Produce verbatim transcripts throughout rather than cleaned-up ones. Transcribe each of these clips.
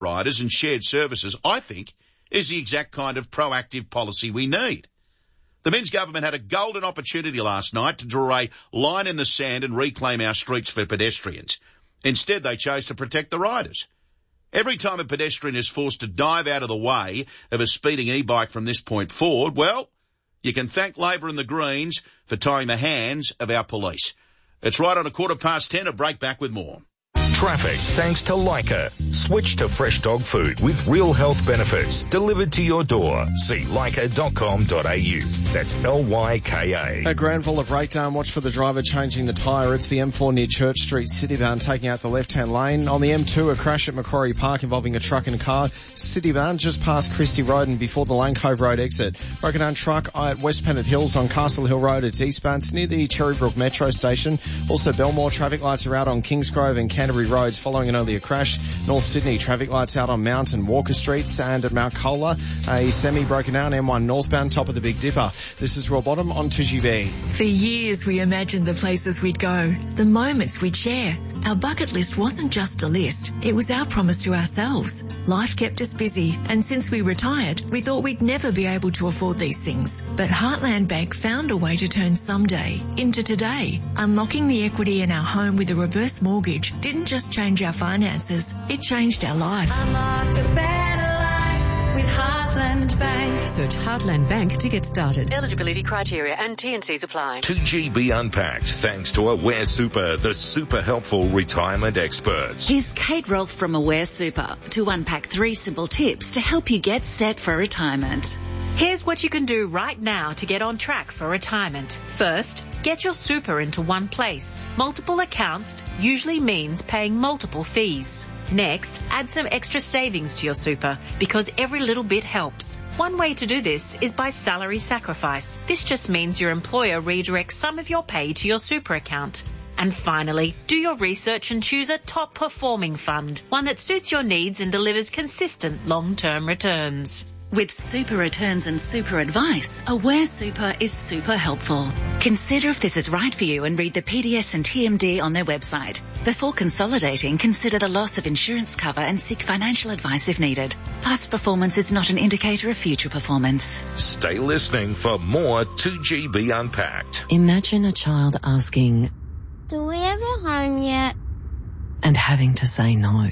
riders and shared services, I think, is the exact kind of proactive policy we need. The Men's government had a golden opportunity last night to draw a line in the sand and reclaim our streets for pedestrians. Instead, they chose to protect the riders. Every time a pedestrian is forced to dive out of the way of a speeding e-bike from this point forward, well, you can thank Labor and the Greens for tying the hands of our police. It's right on a quarter past ten. A break, back with more. Traffic thanks to Leica. Switch to fresh dog food with real health benefits delivered to your door. See leica dot com dot a u. That's L Y K A. A Granville breakdown. Watch for the driver changing the tyre. It's the M four near Church Street, Citybound, taking out the left-hand lane. On the M two, a crash at Macquarie Park involving a truck and a car. Citybound just past Christie Road and before the Lane Cove Road exit. Broken down truck at West Pennant Hills on Castle Hill Road. It's eastbound. It's near the Cherrybrook Metro Station. Also, Belmore traffic lights are out on Kingsgrove and Canterbury Roads following an earlier crash. North Sydney traffic lights out on Mount and Walker Streets, and at Mount Cola a semi broken down M one northbound top of the Big Dipper. This is Rob Bottom on two G B. For years we imagined the places we'd go, the moments we'd share. Our bucket list wasn't just a list, it was our promise to ourselves. Life kept us busy, and since we retired, we thought we'd never be able to afford these things. But Heartland Bank found a way to turn someday into today. Unlocking the equity in our home with a reverse mortgage didn't just change our finances, it changed our life. Unlock a better life with Heartland Bank. Search Heartland Bank to get started. Eligibility criteria and T and Cs apply. two G B Unpacked, thanks to Aware Super, the super helpful retirement experts. Here's Kate Rolfe from Aware Super to unpack three simple tips to help you get set for retirement. Here's what you can do right now to get on track for retirement. First, get your super into one place. Multiple accounts usually means paying multiple fees. Next, add some extra savings to your super because every little bit helps. One way to do this is by salary sacrifice. This just means your employer redirects some of your pay to your super account. And finally, do your research and choose a top performing fund, one that suits your needs and delivers consistent long-term returns. With super returns and super advice, Aware Super is super helpful. Consider if this is right for you and read the P D S and T M D on their website. Before consolidating, consider the loss of insurance cover and seek financial advice if needed. Past performance is not an indicator of future performance. Stay listening for more two G B Unpacked. Imagine a child asking, "Do we have a home yet?" and having to say no.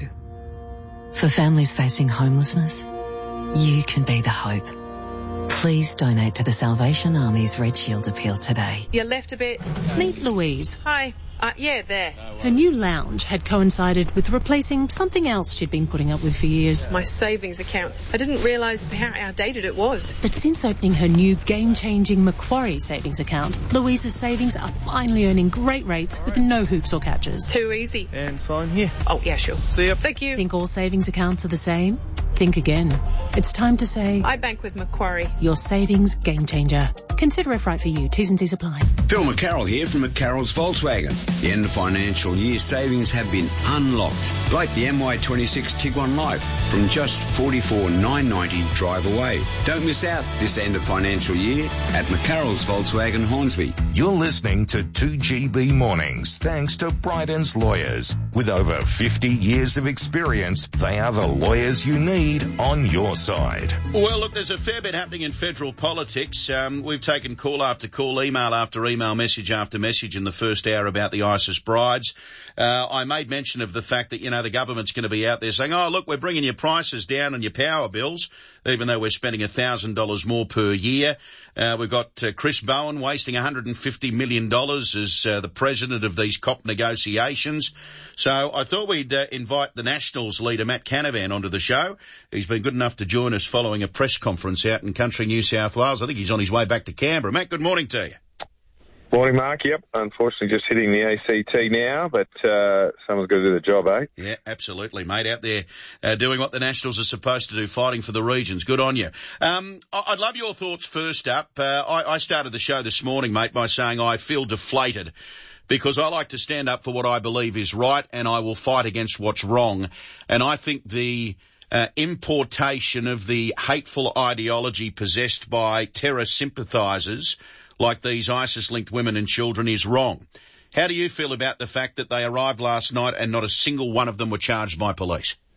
For families facing homelessness, you can be the hope. Please donate to the Salvation Army's Red Shield appeal today. You left a bit. Meet Louise. Hi. Uh, yeah, there. Her new lounge had coincided with replacing something else she'd been putting up with for years. My savings account. I didn't realise how outdated it was. But since opening her new game-changing Macquarie savings account, Louise's savings are finally earning great rates with no hoops or catches. Too easy. And sign here. Oh, yeah, sure. See ya. Thank you. Think all savings accounts are the same? Think again. It's time to say, I bank with Macquarie. Your savings game changer. Consider if right for you. T's and C's apply. Phil McCarroll here from McCarroll's Volkswagen. The end of financial year savings have been unlocked, like the M Y twenty-six Tiguan Life from just forty-four thousand nine hundred ninety drive away. Don't miss out this end of financial year at McCarroll's Volkswagen Hornsby. You're listening to two G B Mornings, thanks to Bryden's Lawyers. With over fifty years of experience, they are the lawyers you need on your side. Well, look, there's a fair bit happening in federal politics. Um, we've taken call after call, email after email, message after message in the first hour about the ISIS brides. Uh, I made mention of the fact that, you know, the government's going to be out there saying, oh, look, we're bringing your prices down on your power bills, even though we're spending one thousand dollars more per year. Uh, we've got uh, Chris Bowen wasting one hundred fifty million dollars as uh, the president of these COP negotiations. So I thought we'd uh, invite the Nationals leader, Matt Canavan, onto the show. He's been good enough to join us following a press conference out in country New South Wales. I think he's on his way back to Canberra. Matt, good morning to you. Morning, Mark. Yep. Unfortunately, just hitting the A C T now, but uh, someone's got to do the job, eh? Yeah, absolutely, mate. Out there uh, doing what the Nationals are supposed to do, fighting for the regions. Good on you. Um, I'd love your thoughts first up. Uh, I, I started the show this morning, mate, by saying I feel deflated because I like to stand up for what I believe is right and I will fight against what's wrong. And I think the Uh, importation of the hateful ideology possessed by terror sympathisers like these ISIS-linked women and children is wrong. How do you feel about the fact that they arrived last night and not a single one of them were charged by police?